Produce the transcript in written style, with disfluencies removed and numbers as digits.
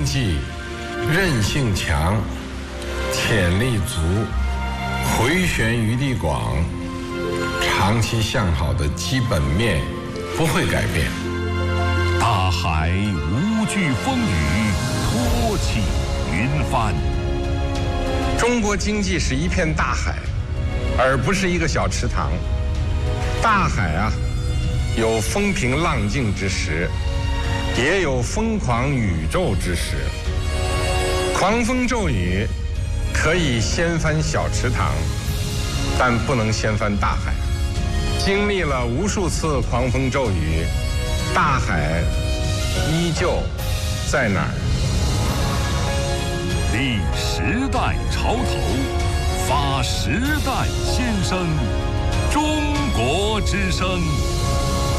济韧性强、潜力足、回旋余地广、长期向好的基本面不会改变。 大海无惧风雨，托起云帆。 中国经济是一片大海，而不是一个小池塘。大海啊，有风平浪静之时，也有疯狂宇宙之时。狂风骤雨可以掀翻小池塘，但不能掀翻大海。经历了无数次狂风骤雨，大海依旧在那儿。 立时代潮头，发时代先声，中国之声。